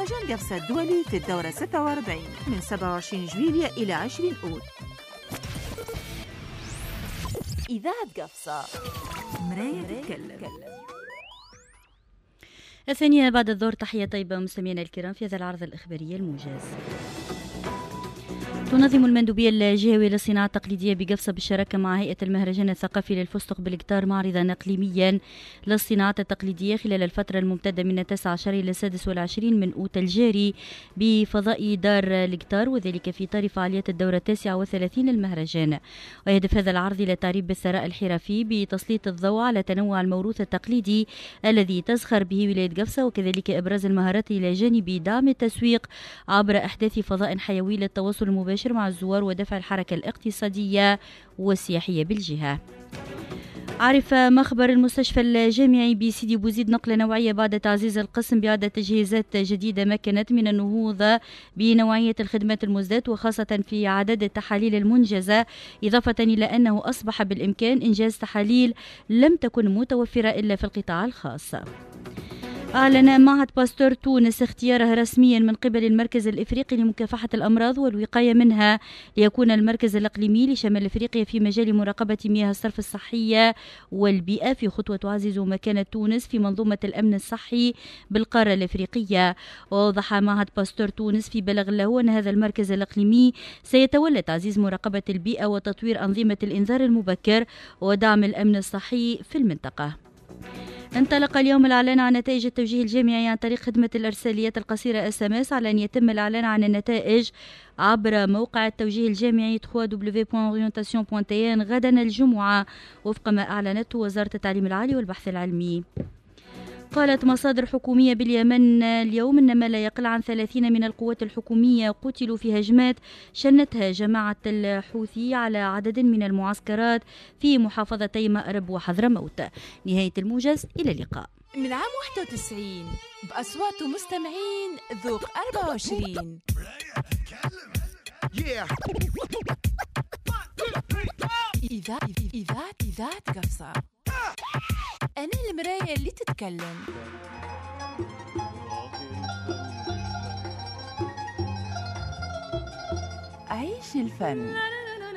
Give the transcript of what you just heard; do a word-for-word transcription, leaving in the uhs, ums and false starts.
مهرجان قفصة الدولي في الدورة ستة وأربعين من سبعة وعشرين جويلية إلى عشرين أوت. إذاعة قفصة، مراية تتكلم. الثانية بعد الظهر. تحية طيبة مستمعينا الكرام في هذا العرض الإخباري الموجز. تنظم المندوبية الجهوية للصناعة التقليدية بقفصة بالشراكة مع هيئة المهرجان الثقافي للفستق بالكتار معرضا إقليميا للصناعات التقليدية خلال الفترة الممتدة من التاسع عشر إلى السادس والعشرين من أوت الجاري بفضاء دار الكتار، وذلك في إطار فعاليات الدورة التاسعة والثلاثين للمهرجان. ويهدف هذا العرض إلى التعريف بالثراء الحرفي بتسليط الضوء على تنوع الموروث التقليدي الذي تزخر به ولاية قفصة، وكذلك إبراز المهارات إلى جانب دعم التسويق عبر إحداث فضاء حيوي للتواصل المباشر مع الزوار ودفع الحركة الاقتصادية والسياحية بالجهة. عرف مخبر المستشفى الجامعي بسيدي بوزيد نقلة نوعية بعد تعزيز القسم بعدة تجهيزات جديدة مكنت من النهوض بنوعية الخدمات المزدات وخاصة في عدد التحاليل المنجزة، إضافة إلى أنه أصبح بالإمكان إنجاز تحاليل لم تكن متوفرة إلا في القطاع الخاص. أعلن معهد باستور تونس اختياره رسميا من قبل المركز الإفريقي لمكافحة الأمراض والوقاية منها ليكون المركز الإقليمي لشمال إفريقيا في مجال مراقبة مياه الصرف الصحية والبيئة، في خطوة تعزز مكانة تونس في منظومة الأمن الصحي بالقارة الإفريقية. ووضح معهد باستور تونس في بلاغ له أن هذا المركز الإقليمي سيتولى تعزيز مراقبة البيئة وتطوير أنظمة الإنذار المبكر ودعم الأمن الصحي في المنطقة. انطلق اليوم الإعلان عن نتائج التوجيه الجامعي عن طريق خدمة الإرساليات القصيرة إس إم إس، على أن يتم الإعلان عن النتائج عبر موقع التوجيه الجامعي دبليو دبليو دبليو دوت أورينتاسيون دوت تي إن غدا الجمعة وفق ما أعلنته وزارة التعليم العالي والبحث العلمي. قالت مصادر حكومية باليمن اليوم أن ما لا يقل عن ثلاثين من القوات الحكومية قتلوا في هجمات شنتها جماعة الحوثي على عدد من المعسكرات في محافظتي مأرب وحضرموت. نهاية الموجز، إلى اللقاء. من عام واحد وتسعين بأصوات مستمعين ذوق أربعة وعشرين. إذاعة إذاعة إذاعة قفصة، أنا المراية اللي تتكلم. عيش الفن.